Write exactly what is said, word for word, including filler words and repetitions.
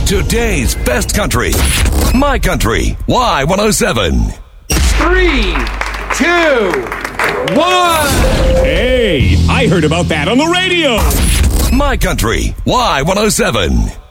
Today's best country. My Country Y one oh seven. Three, two, one. Hey, I heard about that on the radio. My Country Y one oh seven.